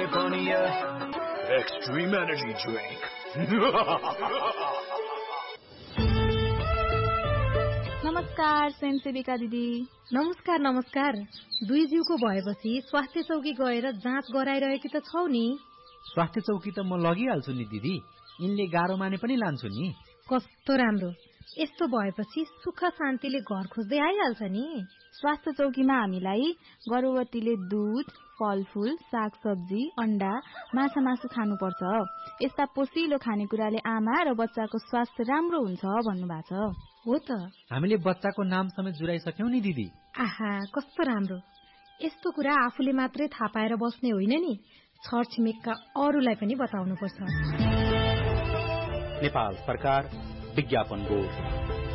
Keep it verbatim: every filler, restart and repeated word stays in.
Pania Extreme Energy Drink. नमस्कार स्वयंसेविका दिदी। नमस्कार नमस्कार। दुई जिउको भएपछि स्वास्थ्य चौकी गएर जाँच गराइरहेकी त छौ नि? स्वास्थ्य चौकी त म लगिहाल्छु नि दिदी, यिनले गाह्रो माने पनि लान्छु नि। कस्तो राम्रो, यस्तो भएपछि सुख शान्तिले घर खोज्दै आइहाल्छ नि। स्वास्थ्य चौकीमा हामीलाई गर्भवतीले दूध, फलफूल, सागसब्जी, अण्डा, माछा मासु खानुपर्छ। यस्ता पोषिलो खानेकुराले आमा र बच्चाको स्वास्थ्य राम्रो हुन्छ भन्नुभएको छ। हो त, हामीले बच्चाको नाम समेत जुराइसक्यौं नि दिदी। आहा कस्तो राम्रो। यस्तो कुरा आफूले मात्रै थाहा पाएर बस्ने होइन नि, छरछिमेकका अरूलाई पनि बताउनुपर्छ। नेपाल सरकार विज्ञापन बोर्ड।